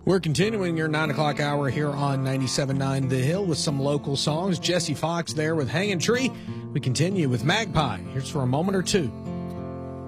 We're continuing your 9 o'clock hour here on 97.9 The Hill with some local songs. Jesse Fox there with Hanging Tree. We continue with Magpie. Here's for a moment or two.